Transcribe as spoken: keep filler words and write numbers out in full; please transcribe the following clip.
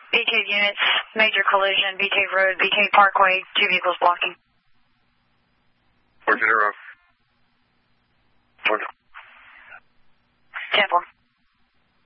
B K units, major collision, B K Road, B K Parkway, two vehicles blocking. four zero. ten four.